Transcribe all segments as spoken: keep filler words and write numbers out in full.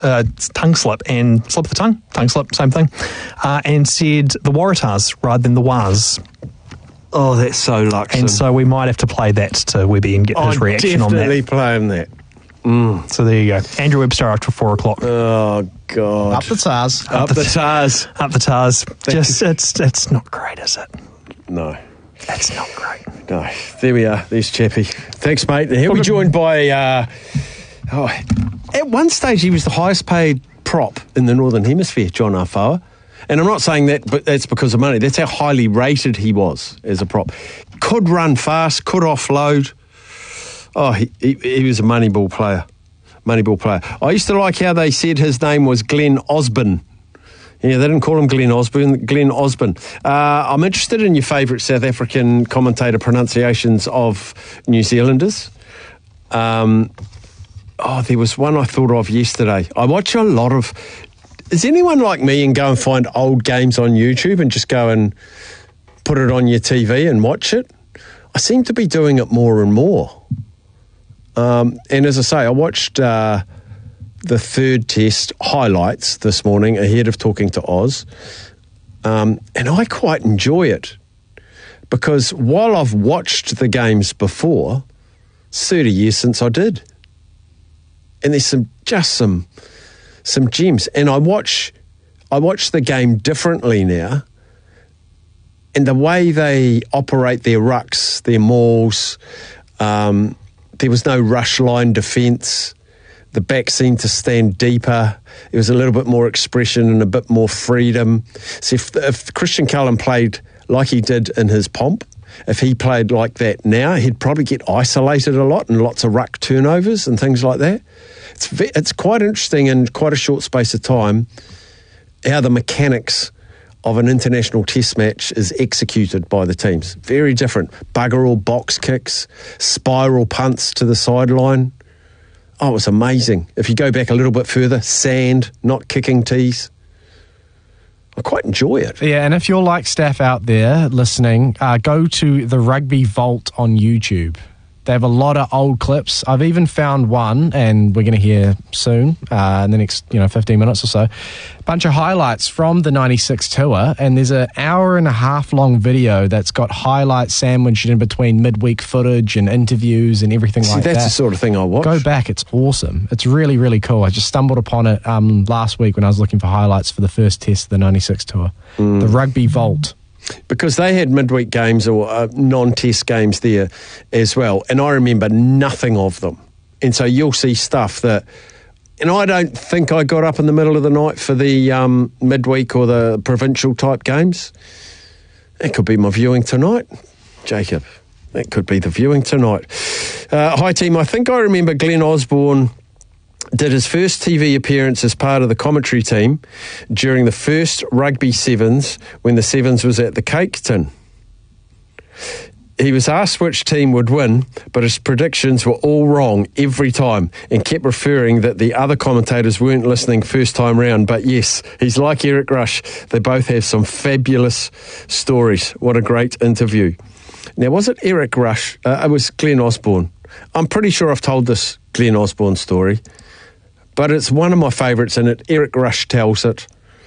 uh, tongue slip and slip of the tongue, tongue slip, same thing, uh, and said the Waratahs rather than the Waz. Oh, that's so lucky. And so we might have to play that to Webby and get his I'd reaction on that. definitely play him that. Mm. So there you go. Andrew Webster after four o'clock. Oh, God. Up the Tars. Up, Up the, the Tars. Up the Tars. Just, it's, it's not great, is it? No. It's not great. No. There we are. There's Chappie. Thanks, mate. And he'll be joined by... Uh, oh, at one stage, he was the highest paid prop in the Northern Hemisphere, John Afoa. And I'm not saying that but that's because of money. That's how highly rated he was as a prop. Could run fast, could offload. Oh, he, he, he was a Moneyball player. Moneyball player. I used to like how they said his name was Glenn Osborne. Yeah, they didn't call him Glenn Osborne, Glenn Osborne. Uh, I'm interested in your favourite South African commentator pronunciations of New Zealanders. Um, oh, there was one I thought of yesterday. I watch a lot of... Is anyone like me and go and find old games on YouTube and just go and put it on your T V and watch it? I seem to be doing it more and more. Um, and as I say, I watched uh, the third test highlights this morning ahead of talking to Oz. Um, and I quite enjoy it because while I've watched the games before, it's thirty years since I did. And there's some just some... some gems, and I watch I watch the game differently now, and the way they operate their rucks, their mauls, um, there was no rush line defence. The back seemed to stand deeper. There was a little bit more expression and a bit more freedom. So if, if Christian Cullen played like he did in his pomp, if he played like that now, he'd probably get isolated a lot and lots of ruck turnovers and things like that. It's it's quite interesting in quite a short space of time how the mechanics of an international test match is executed by the teams. Very different. Bugger all box kicks, spiral punts to the sideline. Oh, it was amazing. If you go back a little bit further, sand, not kicking tees. I quite enjoy it. Yeah, and if you're like staff out there listening, uh, go to the Rugby Vault on YouTube. They have a lot of old clips. I've even found one, and we're going to hear soon, uh, in the next you know fifteen minutes or so, a bunch of highlights from the ninety-six tour, and there's an hour and a half long video that's got highlights sandwiched in between midweek footage and interviews and everything See, like that's that. That's the sort of thing I watch. Go back. It's awesome. It's really, really cool. I just stumbled upon it um, last week when I was looking for highlights for the first test of the ninety-six tour. Mm. The Rugby Vault. Because they had midweek games or uh, non-test games there as well, and I remember nothing of them. And so you'll see stuff that, and I don't think I got up in the middle of the night for the um, midweek or the provincial type games. It could be my viewing tonight, Jacob. That could be the viewing tonight. Uh, hi team, I think I remember Glenn Osborne did his first T V appearance as part of the commentary team during the first Rugby Sevens when the Sevens was at the Cake Tin. He was asked which team would win, but his predictions were all wrong every time and kept referring that the other commentators weren't listening first time round. But yes, he's like Eric Rush. They both have some fabulous stories. What a great interview. Now, was it Eric Rush? Uh, it was Glenn Osborne. I'm pretty sure I've told this Glenn Osborne story. But it's one of my favourites in it. Eric Rush tells it.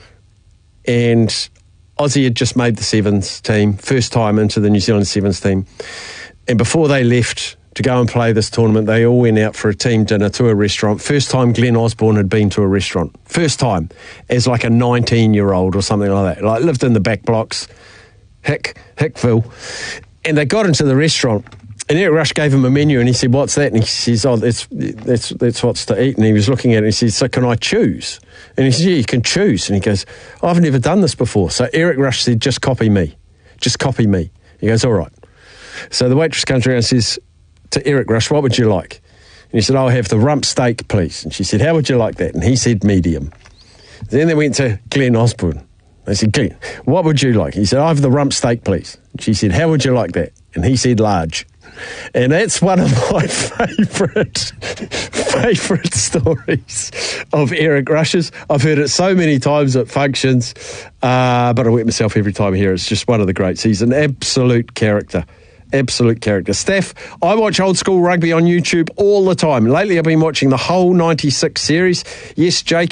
And Aussie had just made the Sevens team, first time into the New Zealand Sevens team. And before they left to go and play this tournament, they all went out for a team dinner to a restaurant. First time Glenn Osborne had been to a restaurant. First time. As like a nineteen-year-old or something like that. Like lived in the back blocks. Hick, Hickville. And they got into the restaurant. And Eric Rush gave him a menu and he said, what's that? And he says, oh, that's, that's, that's what's to eat. And he was looking at it and he says, so can I choose? And he says, yeah, you can choose. And he goes, oh, I've never done this before. So Eric Rush said, just copy me. Just copy me. He goes, all right. So the waitress comes around and says to Eric Rush, what would you like? And he said, I'll have the rump steak, please. And she said, how would you like that? And he said, medium. Then they went to Glenn Osborne. They said, Glenn, what would you like? He said, I'll have the rump steak, please. And she said, how would you like that? And he said, large. And that's one of my favourite favourite stories of Eric Rush's. I've heard it so many times at functions, uh, but I wet myself every time I hear it. It's just one of the greats. He's an absolute character. Absolute character. Steph, I watch old school rugby on YouTube all the time. Lately I've been watching the whole ninety-six series. Yes, Jake,